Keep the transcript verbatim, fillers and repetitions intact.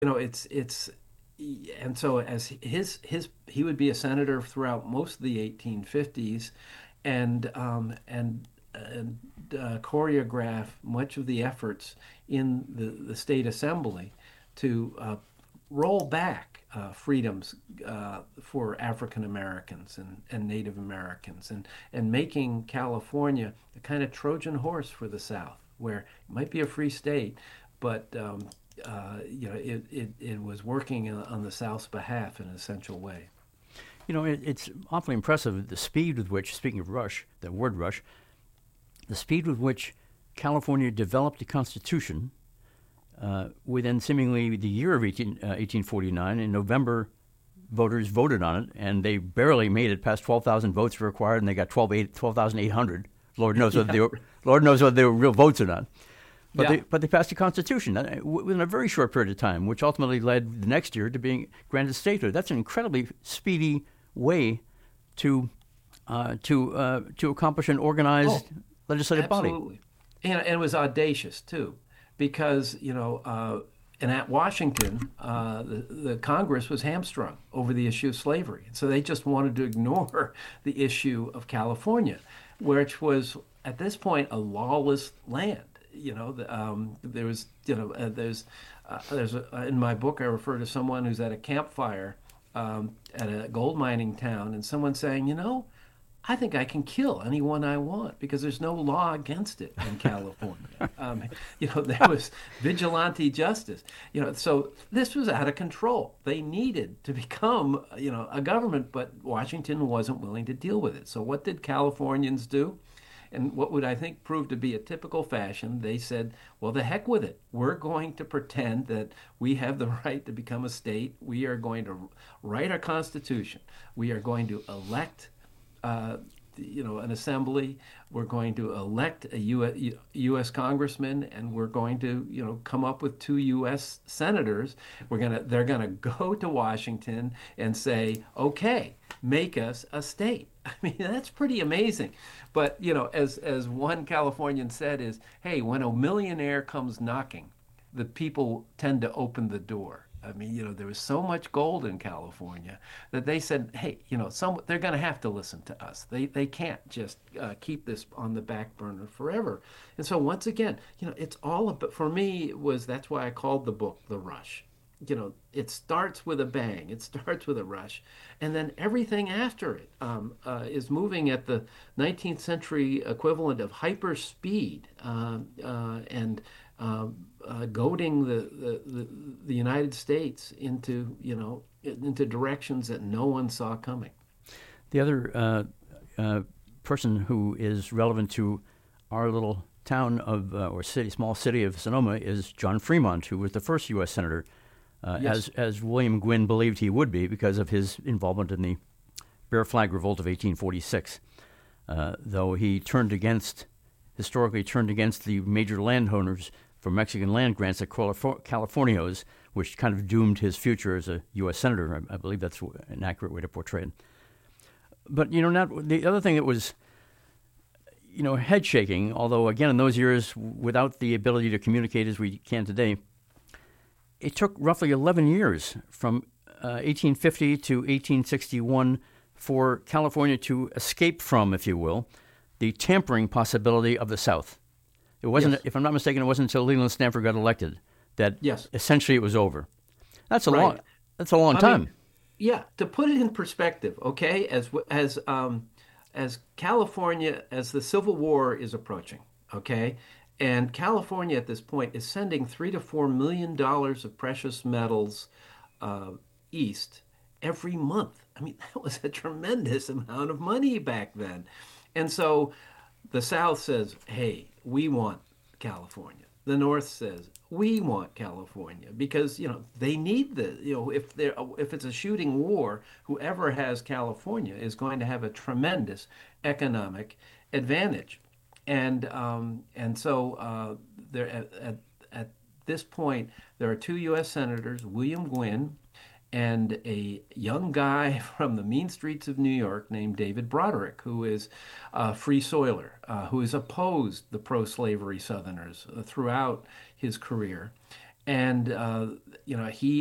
you know, it's it's and so as his his he would be a senator throughout most of the eighteen fifties, and um, and and uh, choreograph much of the efforts in the the state assembly to uh, roll back uh, freedoms uh, for African Americans and, and Native Americans, and and making California a kind of Trojan horse for the South, where it might be a free state, but um, uh, you know, it, it, it was working on the South's behalf in an essential way. You know, it, it's awfully impressive the speed with which, speaking of Rush, the word Rush, the speed with which California developed a constitution uh, within seemingly the year of eighteen, uh, eighteen forty-nine. In November, voters voted on it, and they barely made it past twelve thousand votes were required, and they got twelve thousand eight hundred. Lord knows whether Yeah. they were, Lord knows whether they were real votes or not. But Yeah. they but they passed a constitution uh, within a very short period of time, which ultimately led the next year to being granted statehood. That's an incredibly speedy way to uh, to uh, to accomplish an organized Oh, legislative body. absolutely. And, and it was audacious too, because you know, uh, and at Washington, uh, the, the Congress was hamstrung over the issue of slavery, so they just wanted to ignore the issue of California, which was at this point a lawless land. You know, the, um, there was, you know, uh, there's, uh, there's a, in my book I refer to someone who's at a campfire um, at a gold mining town, and someone saying, you know, I think I can kill anyone I want because there's no law against it in California. Um, you know, there was vigilante justice. You know, so this was out of control. They needed to become, you know, a government, but Washington wasn't willing to deal with it. So what did Californians do? And what would I think prove to be a typical fashion, they said, well, the heck with it. We're going to pretend that we have the right to become a state. We are going to write our constitution. We are going to elect uh, you know, an assembly. We're going to elect a U S congressman, and we're going to, you know, come up with two U S senators. We're gonna, they're gonna go to Washington and say, okay, make us a state. I mean, that's pretty amazing. But you know, as as one Californian said, is, hey, when a millionaire comes knocking, the people tend to open the door. I mean, you know, there was so much gold in California that they said, hey, you know, some they're going to have to listen to us. They they can't just uh, keep this on the back burner forever. And so once again, you know, it's all about, for me, it was, that's why I called the book The Rush. You know, it starts with a bang. It starts with a rush, and then everything after it um, uh, is moving at the nineteenth century equivalent of hyper speed, uh, uh, and uh, uh, goading the, the, the the United States into, you know, into directions that no one saw coming. The other uh, uh, person who is relevant to our little town of uh, or city, small city of Sonoma is John Fremont, who was the first U S senator. Uh, Yes. as as William Gwynn believed he would be because of his involvement in the Bear Flag Revolt of eighteen forty-six. Uh, though he turned against, historically turned against the major landowners for Mexican land grants at Californios, which kind of doomed his future as a U S senator. I, I believe that's an accurate way to portray it. But, you know, not, the other thing that was, you know, head shaking, although, again, in those years, without the ability to communicate as we can today, it took roughly eleven years from uh, eighteen fifty to eighteen sixty-one for California to escape from, if you will, the tampering possibility of the South. It wasn't, Yes. if I'm not mistaken, it wasn't until Leland Stanford got elected that Yes. essentially it was over. That's a Right. long, that's a long I time. mean, yeah, to put it in perspective, okay, as as um, as California, as the Civil War is approaching, okay, and California at this point is sending three to four million dollars of precious metals uh, east every month. I mean, that was a tremendous amount of money back then, and so the South says, "Hey, we want California." The North says, "We want California," because you know they need the, you know, if there if it's a shooting war, whoever has California is going to have a tremendous economic advantage, and um, and so uh, there at, at at this point there are two U S senators, William Gwynn and a young guy from the mean streets of New York named David Broderick, who is a free soiler, uh, who has opposed the pro-slavery Southerners uh, throughout his career. and uh, you know he